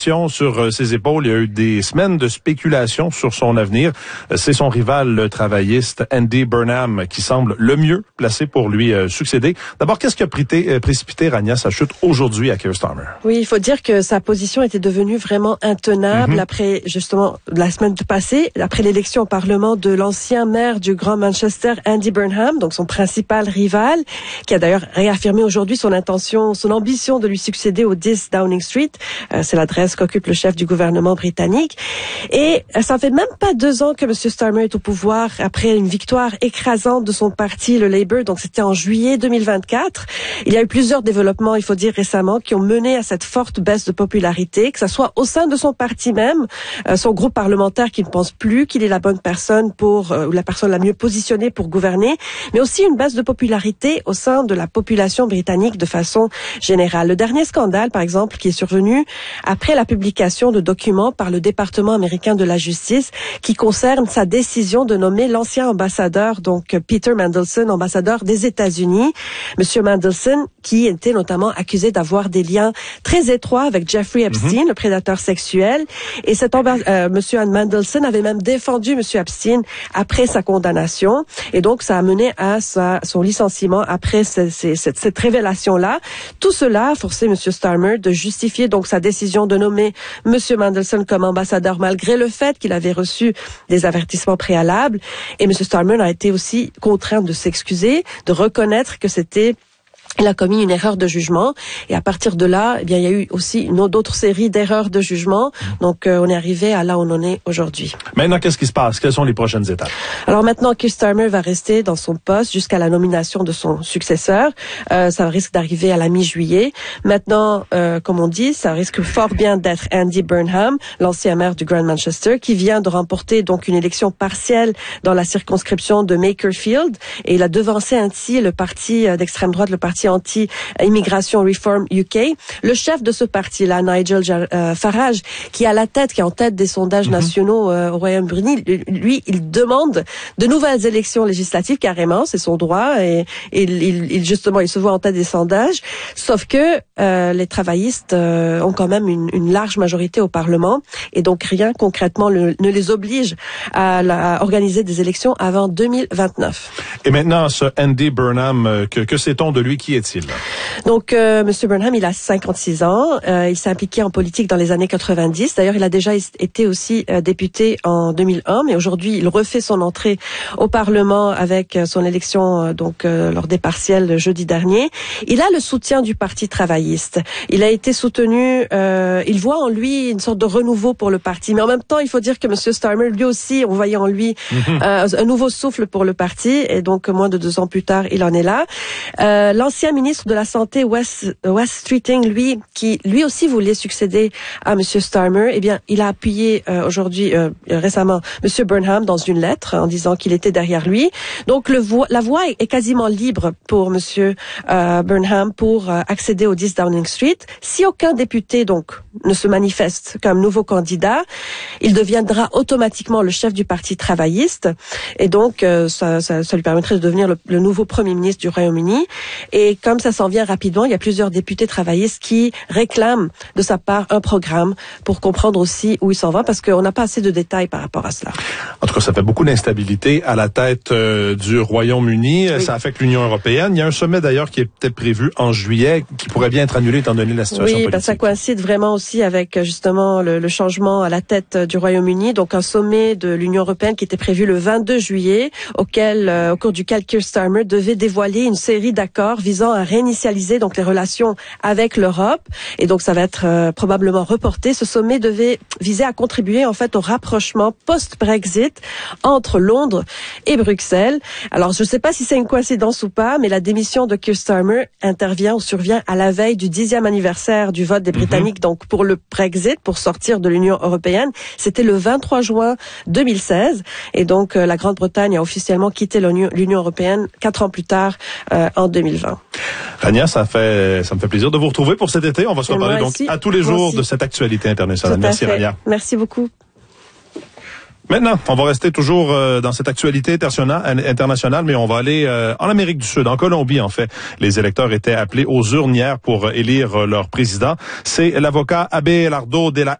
Sur ses épaules, il y a eu des semaines de spéculation sur son avenir. C'est son rival, le travailliste Andy Burnham, qui semble le mieux placé pour lui succéder. D'abord, qu'est-ce qui a précipité, Rania, sa chute aujourd'hui à Keir Starmer? Oui, il faut dire que sa position était devenue vraiment intenable après, justement, la semaine passée, après l'élection au Parlement de l'ancien maire du Grand Manchester, Andy Burnham, donc son principal rival, qui a d'ailleurs réaffirmé aujourd'hui son ambition de lui succéder au 10 Downing Street. C'est l'adresse qu'occupe le chef du gouvernement britannique. Et ça fait même pas 2 ans que M. Starmer est au pouvoir après une victoire écrasante de son parti, le Labour. Donc c'était en juillet 2024. Il y a eu plusieurs développements, il faut dire récemment, qui ont mené à cette forte baisse de popularité, que ce soit au sein de son parti même, son groupe parlementaire qui ne pense plus qu'il est la bonne personne ou la personne la mieux positionnée pour gouverner, mais aussi une baisse de popularité au sein de la population britannique de façon générale. Le dernier scandale, par exemple, qui est survenu après la publication de documents par le département américain de la justice qui concerne sa décision de nommer l'ancien ambassadeur, donc Peter Mandelson, ambassadeur des États-Unis. Monsieur Mandelson, qui était notamment accusé d'avoir des liens très étroits avec Jeffrey Epstein, le prédateur sexuel. Et cet Monsieur Mandelson avait même défendu Monsieur Epstein après sa condamnation. Et donc, ça a mené à son licenciement après cette révélation-là. Tout cela a forcé Monsieur Starmer de justifier donc sa décision de nommer Monsieur Mandelson comme ambassadeur malgré le fait qu'il avait reçu des avertissements préalables. Et Monsieur Starmer a été aussi contraint de s'excuser, de reconnaître que il a commis une erreur de jugement et à partir de là, eh bien, il y a eu aussi une autre série d'erreurs de jugement. Donc, on est arrivé à là où on en est aujourd'hui. Maintenant, qu'est-ce qui se passe? Quelles sont les prochaines étapes? Alors maintenant, Keir Starmer va rester dans son poste jusqu'à la nomination de son successeur. Ça risque d'arriver à la mi-juillet. Maintenant, comme on dit, ça risque fort bien d'être Andy Burnham, l'ancien maire du Grand Manchester, qui vient de remporter donc une élection partielle dans la circonscription de Makerfield et il a devancé ainsi le parti d'extrême droite, le parti anti-immigration Reform UK. Le chef de ce parti-là, Nigel Farage, qui est en tête des sondages nationaux au Royaume-Uni, lui, il demande de nouvelles élections législatives, carrément, c'est son droit, et il se voit en tête des sondages. Sauf que les travaillistes ont quand même une large majorité au Parlement, et donc rien concrètement ne les oblige à organiser des élections avant 2029. Et maintenant, ce Andy Burnham, que sait-on de lui? Qui est-il? Donc, Monsieur Burnham, il a 56 ans. Il s'est impliqué en politique dans les années 90. D'ailleurs, il a déjà été aussi député en 2001, mais aujourd'hui, il refait son entrée au Parlement avec son élection lors des partiels jeudi dernier. Il a le soutien du Parti travailliste. Il a été soutenu. Il voit en lui une sorte de renouveau pour le parti, mais en même temps, il faut dire que Monsieur Starmer, lui aussi, on voyait en lui un nouveau souffle pour le parti, et donc moins de 2 ans plus tard, il en est là. L'ancien ministre de la Santé, Wes Streeting, qui lui aussi voulait succéder à Monsieur Starmer, eh bien, il a appuyé récemment Monsieur Burnham dans une lettre en disant qu'il était derrière lui. Donc la voie est quasiment libre pour Monsieur Burnham pour accéder au 10 Downing Street. Si aucun député donc ne se manifeste comme nouveau candidat, il deviendra automatiquement le chef du Parti travailliste, et donc ça lui permettrait de devenir le nouveau Premier ministre du Royaume-Uni. Et comme ça s'en vient rapidement, il y a plusieurs députés travaillistes qui réclament de sa part un programme pour comprendre aussi où il s'en va, parce qu'on n'a pas assez de détails par rapport à cela. En tout cas, ça fait beaucoup d'instabilité à la tête du Royaume-Uni. Oui. Ça affecte l'Union européenne. Il y a un sommet d'ailleurs qui est peut-être prévu en juillet, qui pourrait bien être annulé étant donné la situation politique. Oui, ça coïncide vraiment aussi avec justement le changement à la tête du Royaume-Uni. Donc un sommet de l'Union européenne qui était prévu le 22 juillet, au cours duquel Keir Starmer devait dévoiler une série d'accords visant à réinitialiser donc les relations avec l'Europe, et donc ça va être probablement reporté. Ce sommet devait viser à contribuer en fait au rapprochement post-Brexit entre Londres et Bruxelles. Alors je ne sais pas si c'est une coïncidence ou pas, mais la démission de Keir Starmer survient à la veille du 10e anniversaire du vote des Britanniques, donc pour le Brexit, pour sortir de l'Union européenne. C'était le 23 juin 2016, et donc la Grande-Bretagne a officiellement quitté l'Union européenne 4 ans plus tard, en 2020. Rania, ça me fait plaisir de vous retrouver pour cet été. On va se reparler donc à tous les jours de cette actualité internationale. Merci Rania. Merci beaucoup. Maintenant, on va rester toujours dans cette actualité internationale, mais on va aller en Amérique du Sud, en Colombie en fait. Les électeurs étaient appelés aux urnes hier pour élire leur président. C'est l'avocat Abelardo de la